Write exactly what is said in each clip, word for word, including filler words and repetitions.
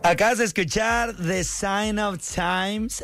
Acabas de escuchar The Sign of Times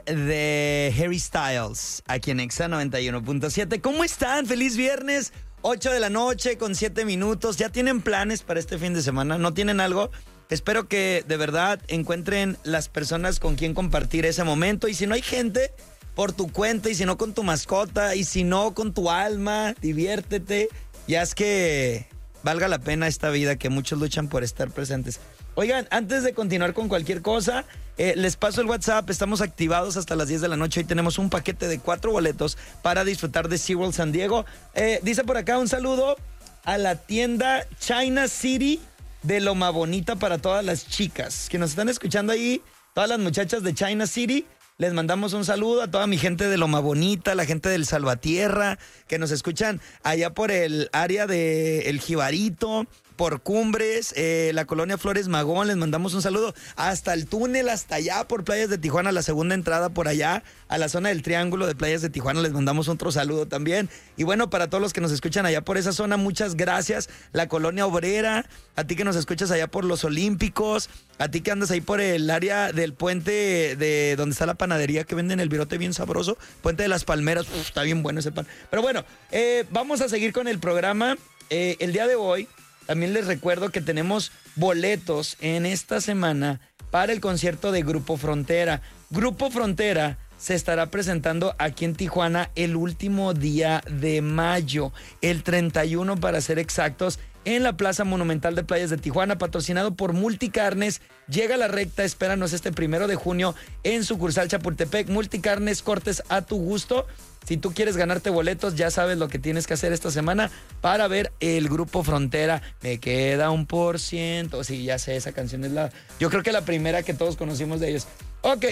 de Harry Styles, aquí en Exa noventa y uno punto siete. ¿Cómo están? Feliz viernes, ocho de la noche con siete minutos. ¿Ya tienen planes para este fin de semana? ¿No tienen algo? Espero que de verdad encuentren las personas con quien compartir ese momento. Y si no hay gente, por tu cuenta, y si no con tu mascota, y si no con tu alma, diviértete. Ya es que valga la pena esta vida, que muchos luchan por estar presentes. Oigan, antes de continuar con cualquier cosa, eh, les paso el WhatsApp. Estamos activados hasta las diez de la noche. Hoy tenemos un paquete de cuatro boletos para disfrutar de SeaWorld San Diego. Eh, dice por acá un saludo a la tienda China City de Loma Bonita para todas las chicas que nos están escuchando ahí, todas las muchachas de China City. Les mandamos un saludo a toda mi gente de Loma Bonita, la gente del Salvatierra, que nos escuchan allá por el área de El Jibarito, por Cumbres, eh, la colonia Flores Magón. Les mandamos un saludo hasta el túnel, hasta allá por Playas de Tijuana, la segunda entrada por allá, a la zona del Triángulo de Playas de Tijuana. Les mandamos otro saludo también. Y bueno, para todos los que nos escuchan allá por esa zona, muchas gracias. La colonia Obrera, a ti que nos escuchas allá por los Olímpicos, a ti que andas ahí por el área del puente de donde está la panadería que venden el virote bien sabroso, Puente de las Palmeras. Uf, está bien bueno ese pan. Pero bueno, eh, vamos a seguir con el programa. Eh, el día de hoy también les recuerdo que tenemos boletos en esta semana para el concierto de Grupo Frontera. Grupo Frontera se estará presentando aquí en Tijuana el último día de mayo, el treinta y uno para ser exactos, en la Plaza Monumental de Playas de Tijuana, patrocinado por Multicarnes. Llega la recta, espéranos este primero de junio en sucursal Chapultepec. Multicarnes, cortes a tu gusto. Si tú quieres ganarte boletos, ya sabes lo que tienes que hacer esta semana para ver el Grupo Frontera. Me queda un por ciento. Sí, ya sé, esa canción es la... Yo creo que la primera que todos conocimos de ellos. Ok,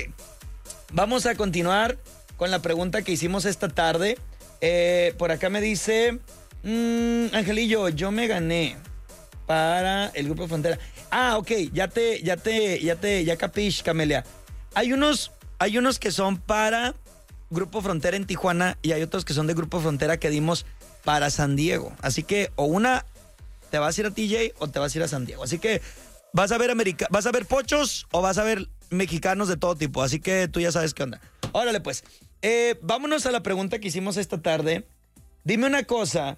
vamos a continuar con la pregunta que hicimos esta tarde. Eh, por acá me dice... Mmm, Angelillo, yo me gané para el Grupo Frontera. Ah, ok, ya te, ya te, ya te, ya capish, Camelia. Hay unos, hay unos que son para Grupo Frontera en Tijuana y hay otros que son de Grupo Frontera que dimos para San Diego. Así que o una te vas a ir a T J o te vas a ir a San Diego. Así que vas a ver America, vas a ver pochos o vas a ver mexicanos de todo tipo. Así que tú ya sabes qué onda. Órale pues, eh, vámonos a la pregunta que hicimos esta tarde. Dime una cosa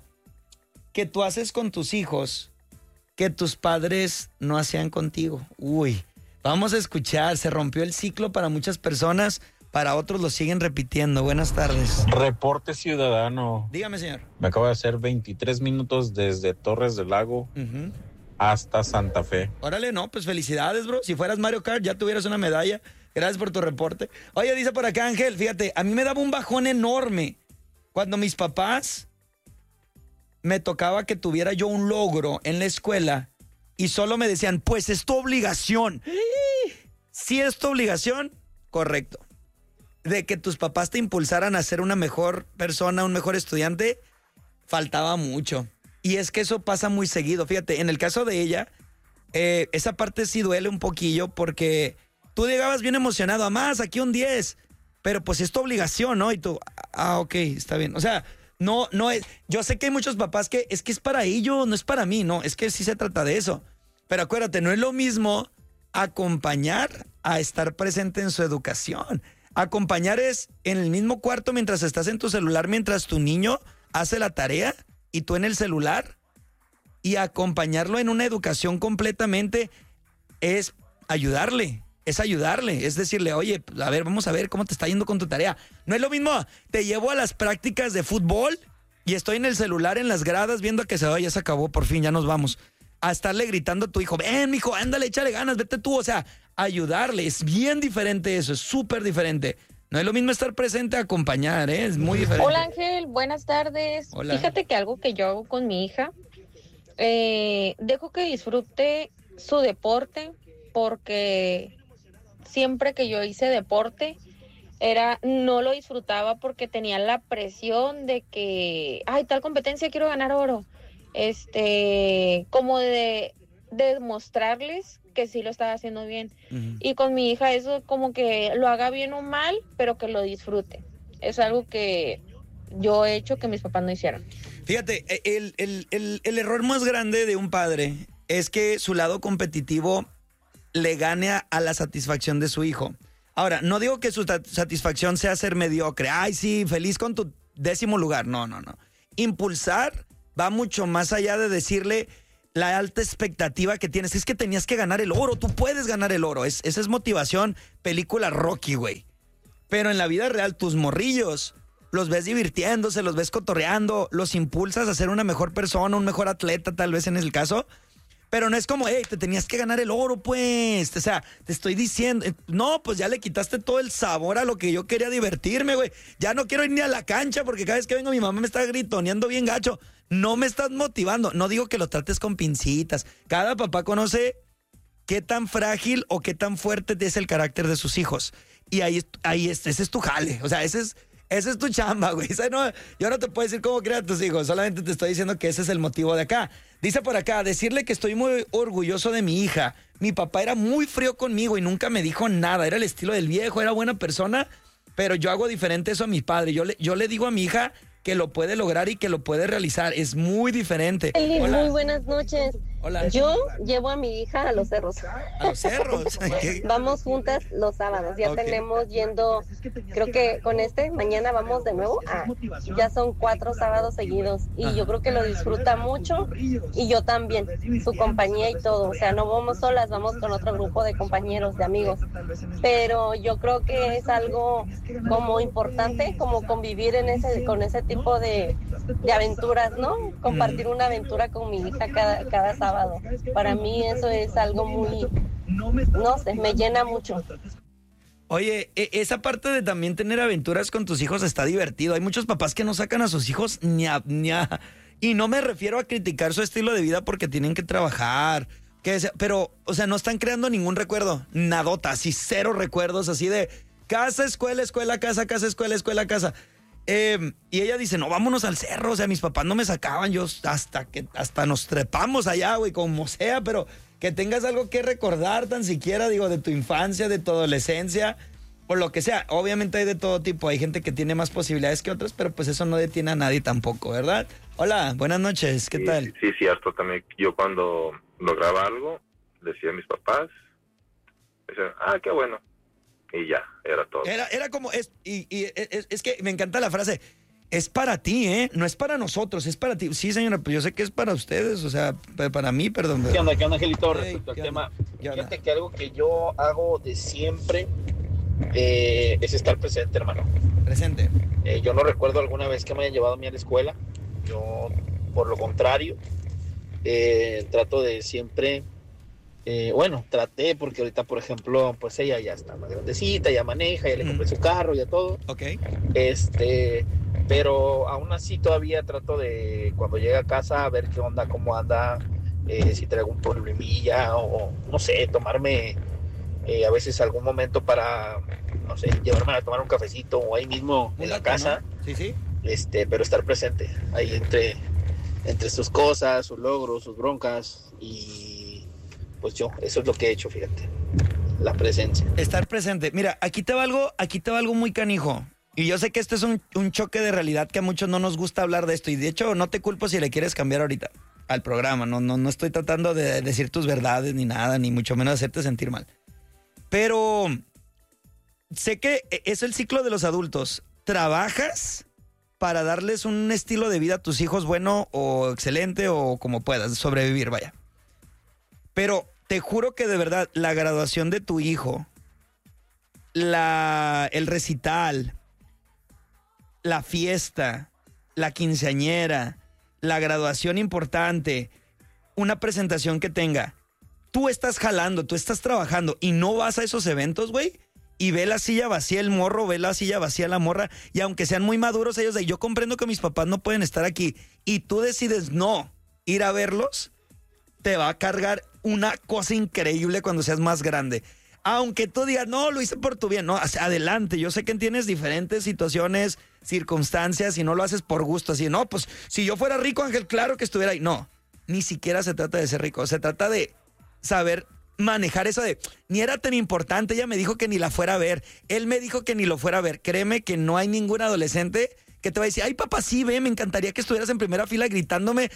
que tú haces con tus hijos que tus padres no hacían contigo. Uy, vamos a escuchar. Se rompió el ciclo para muchas personas, para otros lo siguen repitiendo. Buenas tardes. Reporte ciudadano. Dígame, señor. Me acabo de hacer veintitrés minutos desde Torres del Lago uh-huh. hasta Santa Fe. Órale, no, pues felicidades, bro. Si fueras Mario Kart ya tuvieras una medalla. Gracias por tu reporte. Oye, dice por acá Ángel, fíjate, a mí me daba un bajón enorme cuando mis papás me tocaba que tuviera yo un logro en la escuela y solo me decían, pues es tu obligación. Si es tu obligación, correcto. De que tus papás te impulsaran a ser una mejor persona, un mejor estudiante, faltaba mucho. Y es que eso pasa muy seguido. Fíjate, en el caso de ella, eh, esa parte sí duele un poquillo porque tú llegabas bien emocionado, a más, aquí un diez, pero pues es tu obligación, ¿no? Y tú, ah, ok, está bien. O sea, no, no es, yo sé que hay muchos papás que es que es para ellos, no es para mí, no, es que sí se trata de eso. Pero acuérdate, no es lo mismo acompañar a estar presente en su educación. Acompañar es en el mismo cuarto mientras estás en tu celular, mientras tu niño hace la tarea y tú en el celular. Y acompañarlo en una educación completamente es ayudarle. Es ayudarle, es decirle, oye, a ver, vamos a ver cómo te está yendo con tu tarea. No es lo mismo, te llevo a las prácticas de fútbol y estoy en el celular en las gradas viendo que se va, ya se acabó, por fin, ya nos vamos. A estarle gritando a tu hijo, ven, mijo, ándale, échale ganas, vete tú. O sea, ayudarle, es bien diferente eso, es súper diferente. No es lo mismo estar presente a acompañar, ¿eh? Es muy diferente. Hola, Ángel, buenas tardes. Hola. Fíjate que algo que yo hago con mi hija, eh, dejo que disfrute su deporte porque... Siempre que yo hice deporte, era no lo disfrutaba porque tenía la presión de que, ay, tal competencia quiero ganar oro. Este, como de, de demostrarles que sí lo estaba haciendo bien. Uh-huh. Y con mi hija eso como que lo haga bien o mal, pero que lo disfrute. Es algo que yo he hecho que mis papás no hicieron. Fíjate, el, el, el, el error más grande de un padre es que su lado competitivo le gane a, a la satisfacción de su hijo. Ahora, no digo que su satisfacción sea ser mediocre. Ay, sí, feliz con tu décimo lugar. No, no, no. Impulsar va mucho más allá de decirle la alta expectativa que tienes. Es que tenías que ganar el oro. Tú puedes ganar el oro. Es, esa es motivación. Película Rocky, güey. Pero en la vida real, tus morrillos los ves divirtiéndose, los ves cotorreando, los impulsas a ser una mejor persona, un mejor atleta, tal vez en el caso. Pero no es como, hey, te tenías que ganar el oro, pues. O sea, te estoy diciendo, no, pues ya le quitaste todo el sabor a lo que yo quería divertirme, güey. Ya no quiero ir ni a la cancha porque cada vez que vengo mi mamá me está gritoneando bien gacho. No me estás motivando. No digo que lo trates con pincitas. Cada papá conoce qué tan frágil o qué tan fuerte es el carácter de sus hijos. Y ahí, ahí es, ese es tu jale. O sea, ese es... Esa es tu chamba, güey. O sea, no, yo no te puedo decir cómo criar a tus hijos. Solamente te estoy diciendo que ese es el motivo de acá. Dice por acá, decirle que estoy muy orgulloso de mi hija. Mi papá era muy frío conmigo y nunca me dijo nada. Era el estilo del viejo, era buena persona, pero yo hago diferente eso a mi padre. Yo le, yo le digo a mi hija que lo puede lograr y que lo puede realizar. Es muy diferente. Eli, muy buenas noches. Hola. Yo llevo a mi hija a los cerros. ¿A los cerros? Vamos juntas los sábados. Ya Okay. tenemos yendo, creo que con este, mañana vamos de nuevo. Ah, ya son cuatro sábados seguidos. Y Ajá. yo creo que lo disfruta mucho. Y yo también, su compañía y todo. O sea, no vamos solas, vamos con otro grupo de compañeros, de amigos. Pero yo creo que es algo como importante, como convivir en ese, con ese tipo de, de aventuras, ¿no? Compartir una aventura con mi hija cada, cada sábado. Para mí eso es algo muy, no sé, me llena mucho. Oye, esa parte de también tener aventuras con tus hijos está divertido. Hay muchos papás que no sacan a sus hijos ni a, ni a... Y no me refiero a criticar su estilo de vida porque tienen que trabajar, que sea, pero, o sea, no están creando ningún recuerdo. Nadota, así cero recuerdos, así de casa, escuela, escuela, casa, casa, escuela, escuela, casa. Eh, y ella dice, no, vámonos al cerro. O sea, mis papás no me sacaban, yo hasta que hasta nos trepamos allá, güey, como sea, pero que tengas algo que recordar tan siquiera, digo, de tu infancia, de tu adolescencia, o lo que sea. Obviamente hay de todo tipo, hay gente que tiene más posibilidades que otras, pero pues eso no detiene a nadie tampoco, ¿verdad? Hola, buenas noches, ¿qué sí, tal? Sí, sí, cierto, también yo cuando lograba algo, decía a mis papás, decían, ah, qué bueno. Y ya, era todo. Era, era como, es, y, y es, es que me encanta la frase, es para ti, ¿eh? No es para nosotros, es para ti. Sí, señora, pues yo sé que es para ustedes, o sea, para mí, perdón. ¿Qué onda, qué onda, Angelito? Hey, Respecto al ¿qué tema, onda? ¿Qué onda? fíjate que algo que yo hago de siempre eh, es estar presente, hermano. Presente. Eh, yo no recuerdo alguna vez que me hayan llevado a mí a la escuela. Yo, por lo contrario, eh, trato de siempre... Eh, bueno, traté porque ahorita, por ejemplo, pues ella ya está más grandecita, ya maneja, ya le compré su carro, ya todo. Ok. Este, pero aún así todavía trato de, cuando llega a casa, a ver qué onda, cómo anda, eh, si trae algún problemilla o, no sé, tomarme eh, a veces algún momento para, no sé, llevarme a tomar un cafecito o ahí mismo en la casa. ¿No? Sí, sí. Este, pero estar presente ahí entre, entre sus cosas, sus logros, sus broncas y... Pues yo, eso es lo que he hecho, fíjate, la presencia. Estar presente. Mira, aquí te va algo, aquí te va algo muy canijo. Y yo sé que este es un, un choque de realidad que a muchos no nos gusta hablar de esto. Y de hecho, no te culpo si le quieres cambiar ahorita al programa. No, no, no estoy tratando de decir tus verdades ni nada, ni mucho menos hacerte sentir mal. Pero sé que es el ciclo de los adultos. Trabajas para darles un estilo de vida a tus hijos bueno o excelente o como puedas, sobrevivir, vaya. Pero te juro que de verdad, la graduación de tu hijo, la, el recital, la fiesta, la quinceañera, la graduación importante, una presentación que tenga, tú estás jalando, tú estás trabajando y no vas a esos eventos, güey, y ve la silla vacía el morro, ve la silla vacía la morra, y aunque sean muy maduros ellos, de yo comprendo que mis papás no pueden estar aquí, y tú decides no ir a verlos, te va a cargar una cosa increíble cuando seas más grande. Aunque tú digas, no, lo hice por tu bien, no, adelante, yo sé que tienes diferentes situaciones, circunstancias, y no lo haces por gusto, así, no, pues, si yo fuera rico, Ángel, claro que estuviera ahí. No, ni siquiera se trata de ser rico, se trata de saber manejar eso de, ni era tan importante, ella me dijo que ni la fuera a ver, él me dijo que ni lo fuera a ver. Créeme que no hay ningún adolescente que te va a decir, ay, papá, sí, ve, me encantaría que estuvieras en primera fila gritándome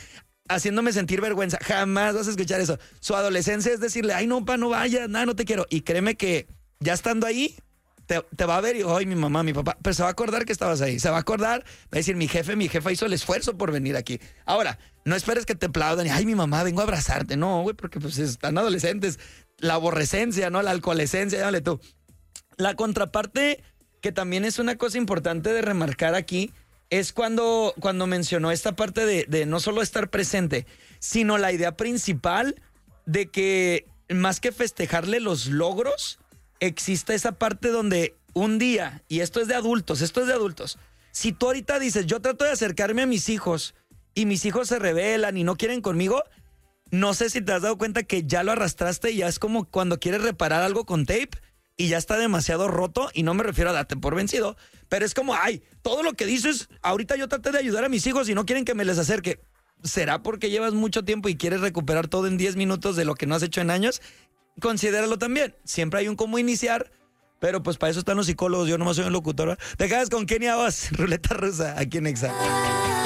haciéndome sentir vergüenza. Jamás vas a escuchar eso. Su adolescencia es decirle, ay, no, pa, no vayas, nada, no te quiero. Y créeme que ya estando ahí, te, te va a ver y, ay, mi mamá, mi papá, pero se va a acordar que estabas ahí. Se va a acordar, va a decir, mi jefe, mi jefa hizo el esfuerzo por venir aquí. Ahora, no esperes que te aplaudan y, ay, mi mamá, vengo a abrazarte. No, güey, porque pues están adolescentes. La aborrecencia, ¿no? La alcoholescencia, llámale tú. La contraparte, que también es una cosa importante de remarcar aquí, es cuando, cuando mencionó esta parte de, de no solo estar presente, sino la idea principal de que más que festejarle los logros, existe esa parte donde un día, y esto es de adultos, esto es de adultos, si tú ahorita dices, yo trato de acercarme a mis hijos y mis hijos se rebelan y no quieren conmigo, no sé si te has dado cuenta que ya lo arrastraste y ya es como cuando quieres reparar algo con tape y ya está demasiado roto, y no me refiero a darte por vencido, pero es como, ay, todo lo que dices, ahorita yo traté de ayudar a mis hijos y no quieren que me les acerque. ¿Será porque llevas mucho tiempo y quieres recuperar todo en diez minutos de lo que no has hecho en años? Considéralo también. Siempre hay un cómo iniciar, pero pues para eso están los psicólogos, yo nomás soy un locutor. ¿Te quedas con Kenia Oz? Ruleta rusa, aquí en Exa.